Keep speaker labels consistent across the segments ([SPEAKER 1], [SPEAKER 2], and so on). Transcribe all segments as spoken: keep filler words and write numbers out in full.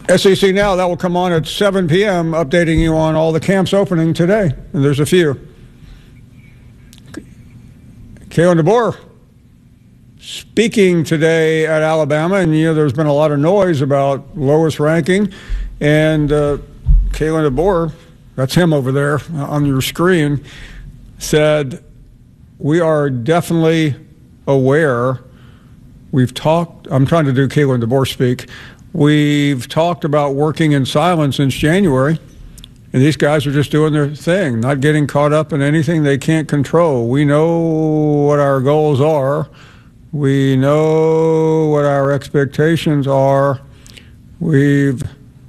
[SPEAKER 1] S E C Now, that will come on at seven p.m., updating you on all the camps opening today. And there's a few. Kalen DeBoer speaking today at Alabama, and, you know, there's been a lot of noise about lowest ranking. And uh, Kalen DeBoer, that's him over there on your screen, said, we are definitely aware. We've talked, I'm trying to do Kalen DeBoer speak. We've talked about working in silence since January, and these guys are just doing their thing, not getting caught up in anything they can't control. We know what our goals are. We know what our expectations are. We've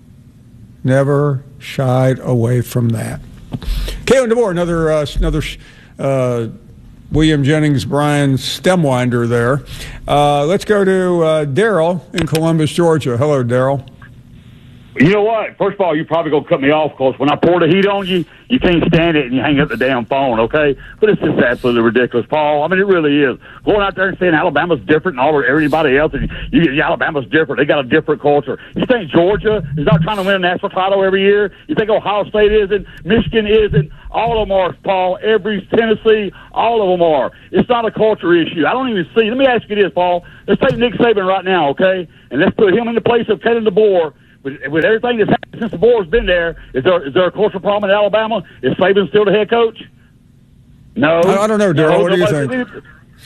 [SPEAKER 1] never shied away from that. Kalen DeBoer, another, uh, another uh, William Jennings Bryan stemwinder there. Uh, let's go to uh, Daryl in Columbus, Georgia. Hello, Daryl.
[SPEAKER 2] You know what? First of all, you're probably going to cut me off because when I pour the heat on you, you can't stand it and you hang up the damn phone, okay? But it's just absolutely ridiculous, Paul. I mean, it really is. Going out there and saying Alabama's different and all of everybody else, and you, you, Alabama's different. They got a different culture. You think Georgia is not trying to win a national title every year? You think Ohio State isn't? Michigan isn't? All of them are, Paul. Every Tennessee, all of them are. It's not a culture issue. I don't even see. Let me ask you this, Paul. Let's take Nick Saban right now, okay? And let's put him in the place of Kalen DeBoer. With, with everything that's happened since DeBoer's been there, is there is there a cultural problem in Alabama? Is Saban still the head coach? No.
[SPEAKER 1] I, I don't know, Daryl.
[SPEAKER 2] No,
[SPEAKER 1] what do you think?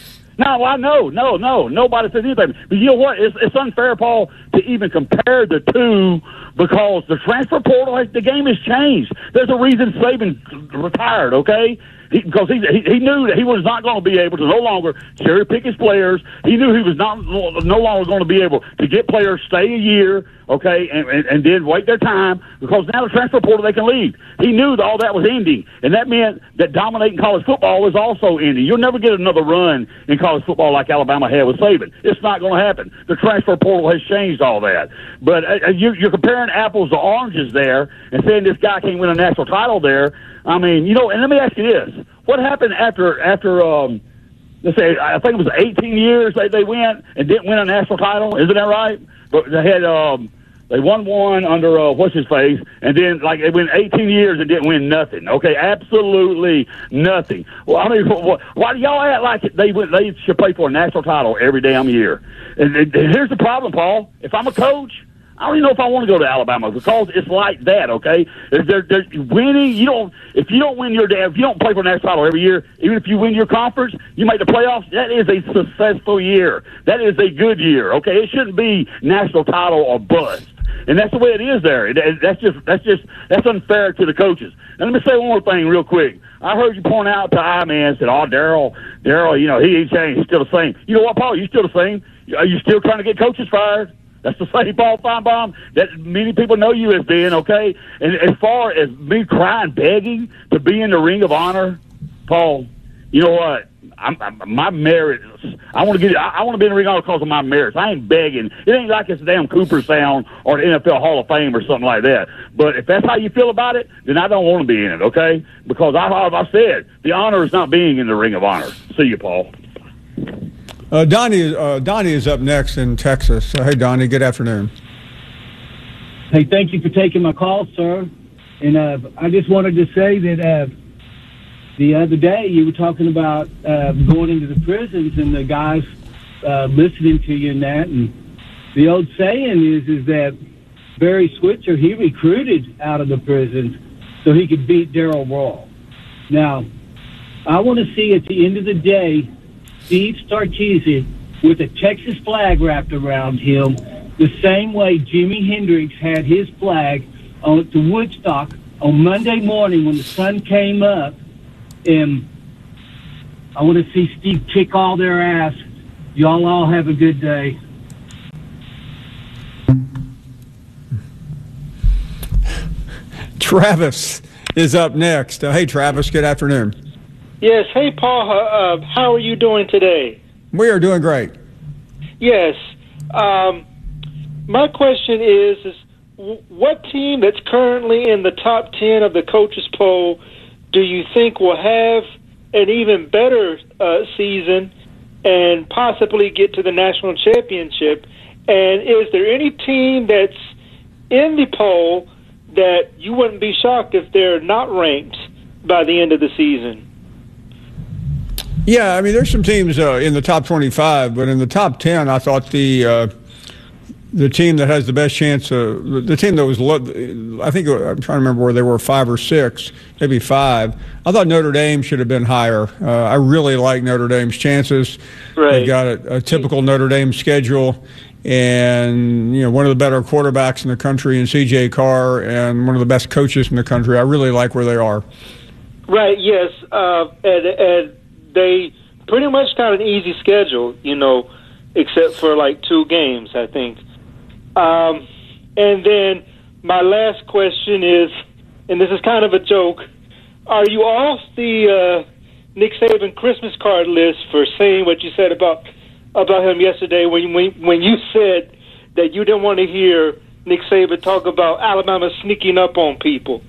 [SPEAKER 2] No, I know, no, no. Nobody says anything. But you know what? It's, it's unfair, Paul, to even compare the two because the transfer portal, the game has changed. There's a reason Saban retired, okay? He, because he, he he knew that he was not going to be able to no longer cherry pick his players. He knew he was not no longer going to be able to get players stay a year, okay, and, and, and then wait their time because now the transfer portal they can leave. He knew that all that was ending, and that meant that dominating college football was also ending. You'll never get another run in college football like Alabama had with Saban. It's not going to happen. The transfer portal has changed all that. But uh, you, you're comparing apples to oranges there and saying this guy can't win a national title there. I mean, you know, and let me ask you this. What happened after, after um, let's say, I think it was eighteen years they, they went and didn't win a national title? Isn't that right? But they had, um, they won one under, uh, what's his face, and then, like, they went eighteen years and didn't win nothing. Okay, absolutely nothing. Well, I mean, why do y'all act like they went, they should play for a national title every damn year? And, and here's the problem, Paul. If I'm a coach, I don't even know if I want to go to Alabama because it's like that, okay? If they're, they're winning, you don't. If you don't win your damn, if you don't play for a national title every year, even if you win your conference, you make the playoffs. That is a successful year. That is a good year, okay? It shouldn't be national title or bust, and that's the way it is there. It, that's just that's just that's unfair to the coaches. And let me say one more thing real quick. I heard you point out to I-Man said, "Oh, Daryl, Daryl, you know he ain't changed. He's still the same." You know what, Paul? You're still the same. Are you still trying to get coaches fired? That's the same Paul Feinbaum that many people know you as being, okay? And as far as me crying, begging to be in the Ring of Honor, Paul, you know what? I'm, I'm, my merits, I want to get. I, I want to be in the Ring of Honor because of my merits. I ain't begging. It ain't like it's damn Cooperstown or the N F L Hall of Fame or something like that. But if that's how you feel about it, then I don't want to be in it, okay? Because I, I said the honor is not being in the Ring of Honor. See you, Paul.
[SPEAKER 1] Uh, Donnie, uh, Donnie is up next in Texas. Uh, hey, Donnie, good afternoon.
[SPEAKER 3] Hey, thank you for taking my call, sir. And uh, I just wanted to say that uh, the other day you were talking about uh, going into the prisons and the guys uh, listening to you and that. And the old saying is is that Barry Switzer, he recruited out of the prisons so he could beat Darryl Rawl. Now, I want to see at the end of the day Steve Sarkisian with a Texas flag wrapped around him the same way Jimi Hendrix had his flag on to Woodstock on Monday morning when the sun came up. And I want to see Steve kick all their ass. Y'all all have a good day.
[SPEAKER 1] Travis is up next. Uh, hey, Travis, good afternoon.
[SPEAKER 4] Yes. Hey, Paul. Uh, how are you doing today?
[SPEAKER 1] We are doing great.
[SPEAKER 4] Yes. Um, my question is, is what team that's currently in the top ten of the coaches poll do you think will have an even better uh, season and possibly get to the national championship? And is there any team that's in the poll that you wouldn't be shocked if they're not ranked by the end of the season?
[SPEAKER 1] Yeah, I mean, there's some teams uh, in the top twenty-five, but in the top ten, I thought the uh, the team that has the best chance, uh, the team that was, lo- I think, I'm trying to remember where they were, five or six, maybe five. I thought Notre Dame should have been higher. Uh, I really like Notre Dame's chances.
[SPEAKER 4] Right.
[SPEAKER 1] They've got a, a typical Notre Dame schedule, and you know, one of the better quarterbacks in the country in C J Carr, and one of the best coaches in the country. I really like where they are.
[SPEAKER 4] Right. Yes, uh, and, and they pretty much got an easy schedule, you know, except for like two games, I think. Um, and then my last question is, and this is kind of a joke, are you off the uh, Nick Saban Christmas card list for saying what you said about about him yesterday when when when you said that you didn't want to hear Nick Saban talk about Alabama sneaking up on people?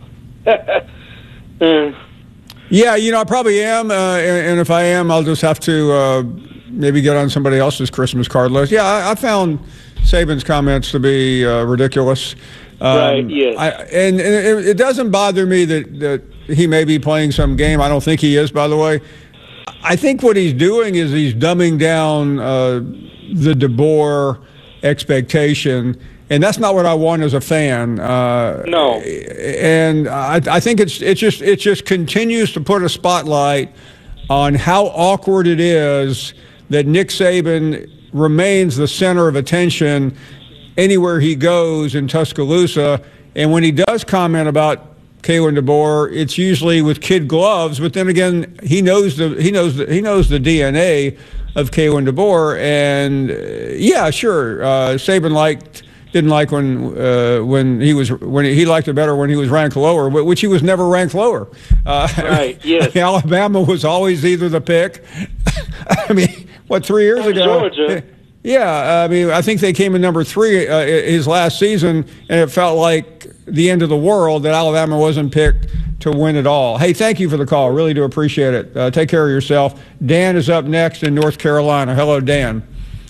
[SPEAKER 4] uh,
[SPEAKER 1] Yeah, you know, I probably am, uh, and, and if I am, I'll just have to uh, maybe get on somebody else's Christmas card list. Yeah, I, I found Saban's comments to be uh, ridiculous. Um,
[SPEAKER 4] right, yes.
[SPEAKER 1] I, and, and it, it doesn't bother me that, that he may be playing some game. I don't think he is, by the way. I think what he's doing is he's dumbing down uh, the DeBoer expectation, and that's not what I want as a fan. Uh,
[SPEAKER 4] no.
[SPEAKER 1] And I, I think it's it just it just continues to put a spotlight on how awkward it is that Nick Saban remains the center of attention anywhere he goes in Tuscaloosa. And when he does comment about Kalen DeBoer, it's usually with kid gloves. But then again, he knows the he knows the, he knows the D N A of Kalen DeBoer. And uh, yeah, sure, uh, Saban liked didn't like when uh, when he was when he liked it better when he was ranked lower, which he was never ranked lower. Uh,
[SPEAKER 4] right. Yes.
[SPEAKER 1] Alabama was always either the pick. I mean, what three years ago?
[SPEAKER 4] Georgia.
[SPEAKER 1] Yeah, I mean, I think they came in number three uh, his last season, and it felt like the end of the world that Alabama wasn't picked to win it all. Hey, thank you for the call. Really do appreciate it. Uh, take care of yourself. Dan is up next in North Carolina. Hello, Dan.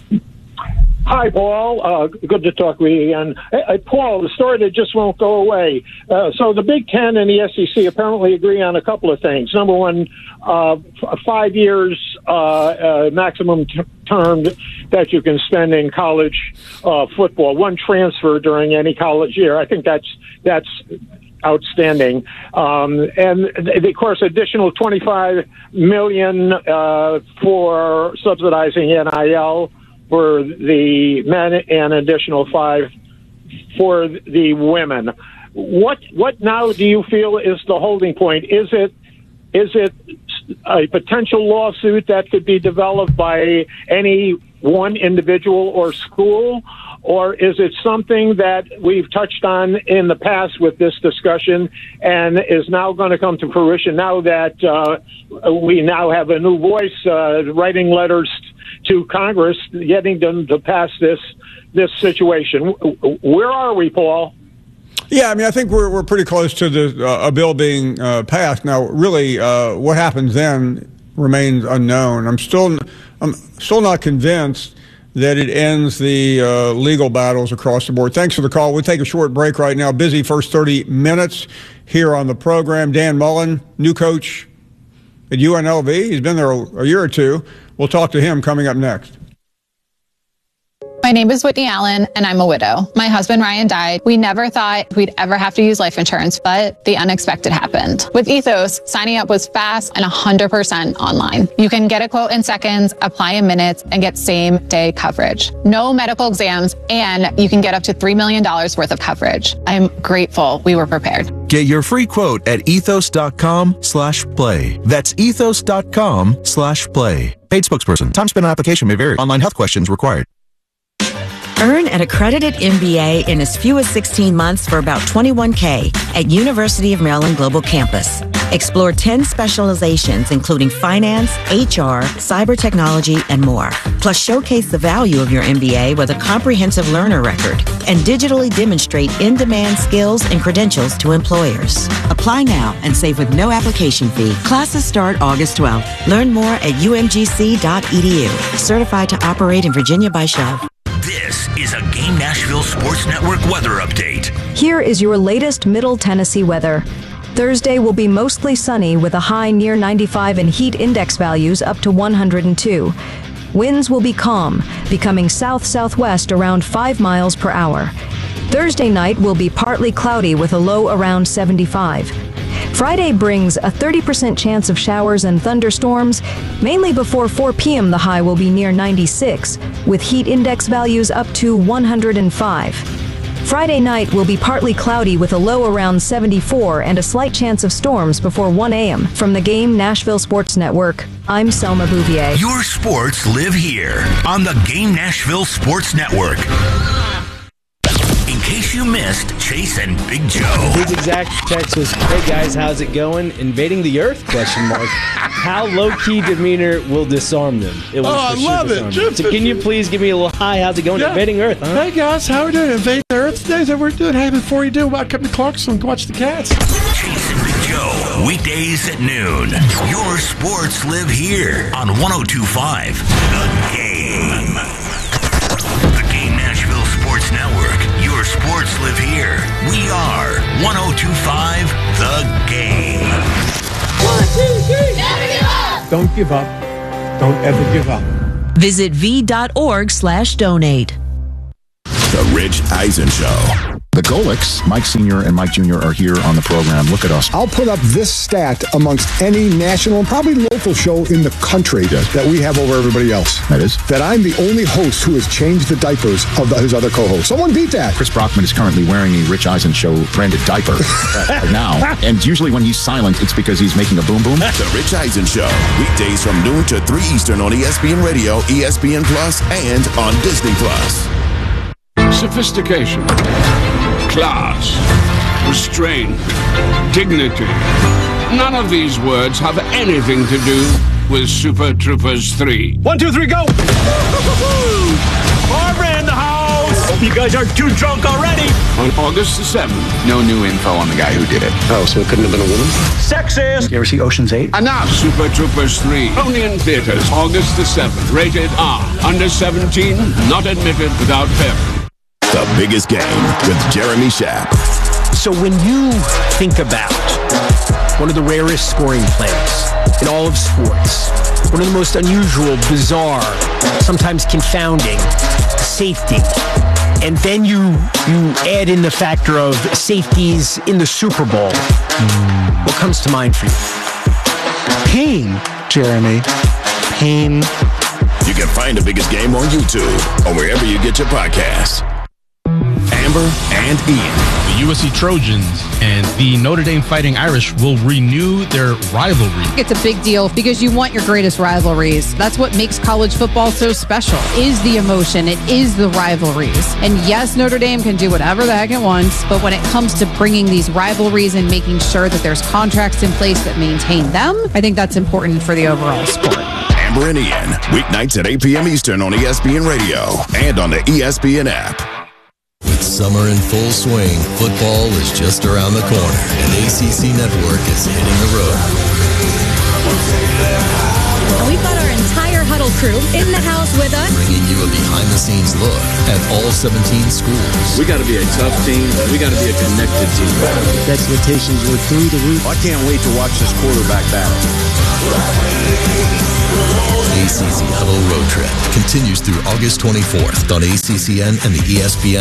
[SPEAKER 5] Hi, Paul. Uh, good to talk with you again. Hey, hey, Paul, the story that just won't go away. Uh, so the Big Ten and the S E C apparently agree on a couple of things. Number one, uh, f- five years uh, uh, maximum t- term that you can spend in college uh, football, one transfer during any college year. I think that's that's outstanding. Um, and of course, additional twenty-five million dollars uh, for subsidizing N I L for the men and additional five for the women. What what now do you feel is the holding point? Is it is it a potential lawsuit that could be developed by any one individual or school, or is it something that we've touched on in the past with this discussion and is now going to come to fruition now that uh, we now have a new voice uh, writing letters to Congress, getting them to pass this this situation? Where are we, Paul?
[SPEAKER 1] Yeah, I mean, I think we're we're pretty close to the uh, a bill being uh, passed. Now, really, uh, what happens then remains unknown. I'm still I'm still not convinced that it ends the uh, legal battles across the board. Thanks for the call. We'll take a short break right now. Busy first thirty minutes here on the program. Dan Mullen, new coach at U N L V. He's been there a, a year or two. We'll talk to him coming up next.
[SPEAKER 6] My name is Whitney Allen, and I'm a widow. My husband, Ryan, died. We never thought we'd ever have to use life insurance, but the unexpected happened. With Ethos, signing up was fast and one hundred percent online. You can get a quote in seconds, apply in minutes, and get same-day coverage. No medical exams, and you can get up to three million dollars worth of coverage. I'm grateful we were prepared.
[SPEAKER 7] Get your free quote at ethos.com slash play. That's ethos.com slash play. Paid spokesperson. Time spent on application may vary. Online health questions required.
[SPEAKER 8] Earn an accredited M B A in as few as sixteen months for about twenty-one thousand dollars at University of Maryland Global Campus. Explore ten specializations, including finance, H R, cyber technology, and more. Plus, showcase the value of your M B A with a comprehensive learner record and digitally demonstrate in-demand skills and credentials to employers. Apply now and save with no application fee. Classes start August twelfth. Learn more at u m g c dot e d u. Certified to operate in Virginia by Shell.
[SPEAKER 9] This is a game Game Nashville Sports Network weather update.
[SPEAKER 10] Here is your latest Middle Tennessee weather. Thursday will be mostly sunny with a high near ninety-five and heat index values up to one hundred two. Winds will be calm, becoming south-southwest around five miles per hour. Thursday night will be partly cloudy with a low around seventy-five. Friday brings a thirty percent chance of showers and thunderstorms. Mainly before four p.m. the high will be near ninety-six, with heat index values up to one hundred five. Friday night will be partly cloudy with a low around seventy-four and a slight chance of storms before one a.m. From the Game Nashville Sports Network, I'm Selma Bouvier.
[SPEAKER 9] Your sports live here on the Game Nashville Sports Network. In case you missed Chase and Big Joe.
[SPEAKER 11] His exact text was, "Hey guys, how's it going? Invading the Earth? Question mark. How low-key demeanor will disarm them?" It was
[SPEAKER 12] oh, I love it.
[SPEAKER 11] So can you please give me a little hi? How's it going?
[SPEAKER 12] Yeah.
[SPEAKER 11] Invading Earth, huh?
[SPEAKER 12] Hey guys, how are we doing? Invading the Earth today? Is that what we're doing? Hey, before you do, about come to Clarksville and watch the Cats.
[SPEAKER 9] Chase and Big Joe, weekdays at noon. Your sports live here on one oh two point five The Game. The Game Nashville Sports Network. Your sports live here. We are one oh two point five The Game.
[SPEAKER 13] One, two, three. Never give up.
[SPEAKER 14] Don't give up. Don't ever give up.
[SPEAKER 8] Visit v.org slash donate.
[SPEAKER 15] The Rich Eisen Show.
[SPEAKER 16] The Golics, Mike Senior and Mike Junior are here on the program. Look at us.
[SPEAKER 17] I'll put up this stat amongst any national and probably local show in the country yes. that we have over everybody else.
[SPEAKER 16] That is?
[SPEAKER 17] That I'm the only host who has changed the diapers of the, his other co-hosts. Someone beat that.
[SPEAKER 16] Chris Brockman is currently wearing a Rich Eisen Show branded diaper right now. And usually when he's silent, it's because he's making a boom boom.
[SPEAKER 15] The Rich Eisen Show. Weekdays from noon to three Eastern on E S P N Radio, E S P N Plus, and on Disney Plus.
[SPEAKER 18] Sophistication, class, restraint, dignity. None of these words have anything to do with Super Troopers three.
[SPEAKER 19] One, two, three, go! Barbara in the house! Hope you guys aren't too drunk already.
[SPEAKER 18] On August the seventh.
[SPEAKER 20] No new info on the guy who did it.
[SPEAKER 21] Oh, so it couldn't have been a woman?
[SPEAKER 19] Sexist!
[SPEAKER 20] You ever see Ocean's eight?
[SPEAKER 18] Enough! Super Troopers three. Only in theaters. August the seventh. Rated R. Under seventeen. Not admitted without parent.
[SPEAKER 15] The Biggest Game with Jeremy Schaap.
[SPEAKER 22] So when you think about one of the rarest scoring plays in all of sports, one of the most unusual, bizarre, sometimes confounding, safety, and then you you add in the factor of safeties in the Super Bowl, mm. what comes to mind for you?
[SPEAKER 23] Pain, Jeremy. Pain.
[SPEAKER 15] You can find The Biggest Game on YouTube or wherever you get your podcasts. Amber and Ian.
[SPEAKER 24] The U S C Trojans and the Notre Dame Fighting Irish will renew their rivalry.
[SPEAKER 25] It's a big deal because you want your greatest rivalries. That's what makes college football so special, is the emotion. It is the rivalries. And yes, Notre Dame can do whatever the heck it wants, but when it comes to bringing these rivalries and making sure that there's contracts in place that maintain them, I think that's important for the overall sport.
[SPEAKER 15] Amber and Ian, weeknights at eight p.m. Eastern on E S P N Radio and on the E S P N app.
[SPEAKER 26] With summer in full swing, football is just around the corner, and A C C Network is hitting the road.
[SPEAKER 27] And we've got our entire Huddle crew in the house with us,
[SPEAKER 26] bringing you a behind-the-scenes look at all seventeen schools.
[SPEAKER 28] We got to be a tough team. We got to be a connected team.
[SPEAKER 29] The expectations were through the roof.
[SPEAKER 28] I can't wait to watch this quarterback battle.
[SPEAKER 26] A C C Huddle Road Trip continues through August twenty-fourth on A C C N and the E S P N